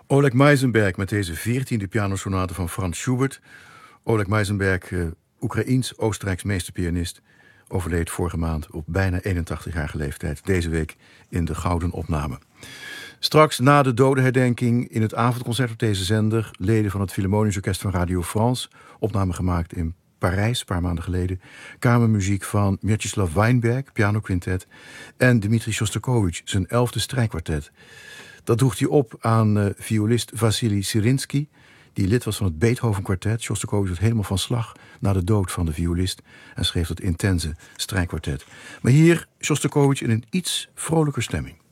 Oleg Meisenberg met deze 14e pianosonate van Franz Schubert. Oleg Meisenberg, Oekraïens-Oostenrijks meesterpianist, overleed vorige maand op bijna 81-jarige leeftijd. Deze week in de Gouden Opname. Straks na de dodenherdenking in het avondconcert op deze zender leden van het Philharmonisch Orkest van Radio France, opname gemaakt in Parijs een paar maanden geleden, kamermuziek van Mstislav Weinberg, pianoquintet, en Dmitri Shostakovich, zijn 11e strijkkwartet. Dat droeg hij op aan violist Vassili Sirinsky, die lid was van het Beethoven-kwartet. Shostakovich was helemaal van slag na de dood van de violist en schreef dat intense strijkkwartet. Maar hier Shostakovich in een iets vrolijker stemming.